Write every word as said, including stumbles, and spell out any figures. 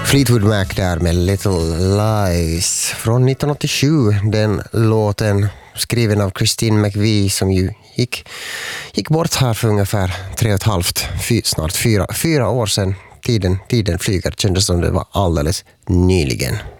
Fleetwood Mac där med Little Lies från nittonhundraåttiosju. Den låten skriven av Christine McVie som ju gick, gick bort här för ungefär tre och ett halvt, fy, snart fyra, fyra år sedan. Tiden, tiden flyger, kändes som det var alldeles nyligen.